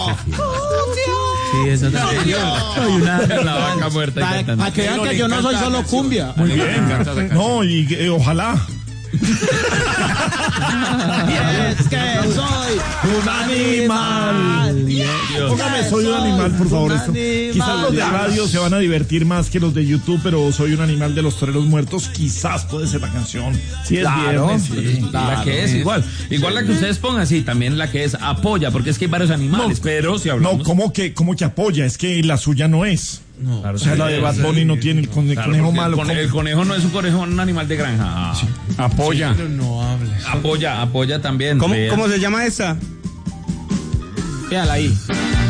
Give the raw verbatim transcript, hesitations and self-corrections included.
Sí, esa también. Soy una la vaca muerta. Para, para que vean que yo no soy solo cumbia. Muy bien. No, y eh, ojalá. Y es que soy un animal. Póngame Soy un animal, por favor. Esto. Quizás los de radio se van a divertir más que los de YouTube, pero Soy un animal de los toreros muertos. Quizás puede ser la canción. Sí, es Claro, viernes. sí, claro. la que es igual. Igual la que ustedes pongan, sí, también la que es apoya, porque es que hay varios animales, No, pero si hablamos... No, ¿cómo que, cómo que apoya? Es que la suya no es. No, O sea, la de Bad Bunny no tiene el, con- el claro, conejo porque malo. El, cone- el conejo no es un conejo, un animal de granja. Ah, Apoya. No hables. apoya, apoya también. ¿Cómo, Vea. ¿Cómo se llama esta? Véala ahí.